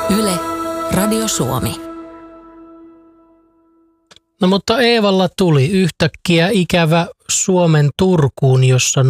Yle, Radio Suomi. No mutta Eevalla tuli yhtäkkiä ikävä Suomen Turkuun, jossa